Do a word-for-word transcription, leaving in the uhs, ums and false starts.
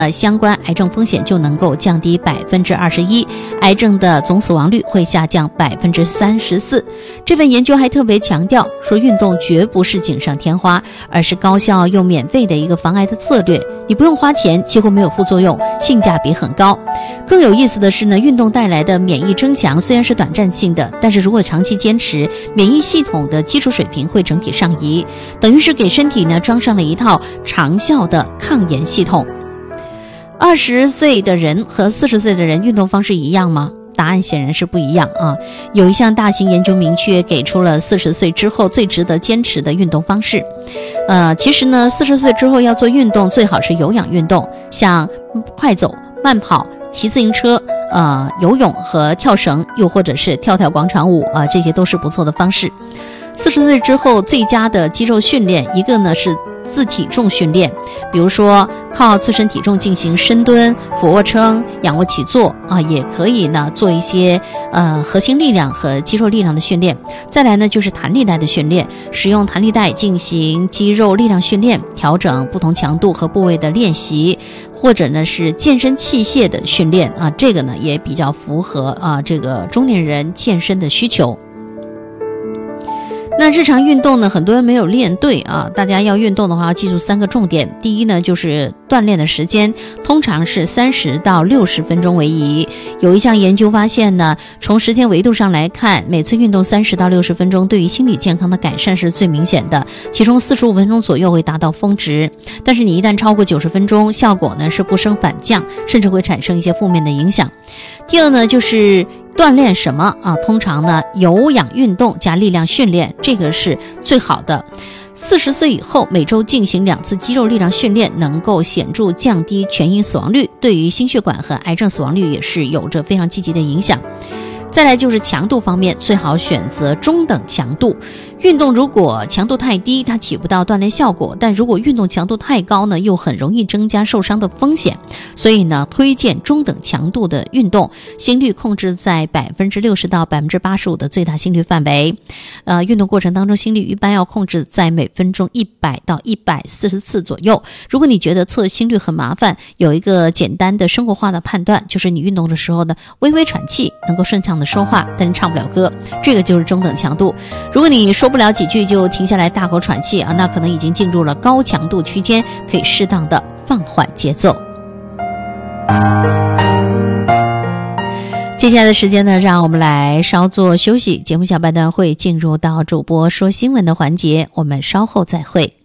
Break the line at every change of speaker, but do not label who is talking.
呃，相关癌症风险就能够降低百分之二十一，癌症的总死亡率会下降百分之三十四。这份研究还特别强调说，运动绝不是锦上添花，而是高效又免费的一个防癌的策略。你不用花钱，几乎没有副作用，性价比很高。更有意思的是呢，运动带来的免疫增强虽然是短暂性的，但是如果长期坚持，免疫系统的基础水平会整体上移，等于是给身体呢装上了一套长效的抗炎系统。二十岁的人和四十岁的人运动方式一样吗？答案显然是不一样啊！有一项大型研究明确给出了四十岁之后最值得坚持的运动方式。呃，其实呢，四十岁之后要做运动，最好是有氧运动，像快走、慢跑、骑自行车、呃游泳和跳绳，又或者是跳跳广场舞啊、呃，这些都是不错的方式。四十岁之后最佳的肌肉训练，一个呢是自体重训练，比如说靠自身体重进行深蹲、俯卧撑、仰卧起坐啊，也可以呢做一些呃核心力量和肌肉力量的训练。再来呢就是弹力带的训练，使用弹力带进行肌肉力量训练，调整不同强度和部位的练习，或者呢是健身器械的训练啊，这个呢也比较符合啊这个中年人健身的需求。那日常运动呢，很多人没有练对啊。大家要运动的话，要记住三个重点。第一呢，就是锻炼的时间，通常是三十到六十分钟为宜。有一项研究发现呢，从时间维度上来看，每次运动三十到六十分钟，对于心理健康的改善是最明显的。其中四十五分钟左右会达到峰值，但是你一旦超过九十分钟，效果呢是不升反降，甚至会产生一些负面的影响。第二呢，就是锻炼什么啊？通常呢，有氧运动加力量训练，这个是最好的。四十岁以后，每周进行两次肌肉力量训练，能够显著降低全因死亡率，对于心血管和癌症死亡率也是有着非常积极的影响。再来就是强度方面，最好选择中等强度。运动如果强度太低，它起不到锻炼效果，但如果运动强度太高呢，又很容易增加受伤的风险。所以呢，推荐中等强度的运动，心率控制在百分之六十到百分之八十五的最大心率范围。呃，运动过程当中，心率一般要控制在每分钟一百到一百四十次左右。如果你觉得测心率很麻烦，有一个简单的生活化的判断，就是你运动的时候呢，微微喘气，能够顺畅的说话，但是唱不了歌，这个就是中等强度。如果你说不了几句就停下来大口喘气啊，那可能已经进入了高强度区间，可以适当的放缓节奏。接下来的时间呢，让我们来稍作休息，节目下半段会进入到主播说新闻的环节，我们稍后再会。